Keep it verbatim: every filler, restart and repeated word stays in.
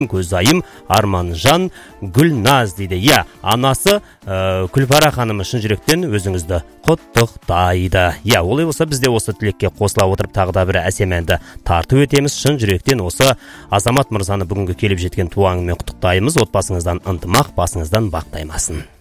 көзайым Арманжан Гүлназ дейді. Иә, анасы ә, Күлпара ханымы шын жүректен өзіңізді құттықтайды. Иә, олай болса бізде осы тілекке қосыла отырып тағы да бір әсем әнді тарту етеміз. Шын жүректен осы Азамат мырзаны бүгінгі келіп жеткен туаңымен құттықтаймыз. Отбасыңыздан ынтымақ, басыңыздан бақ таймасын.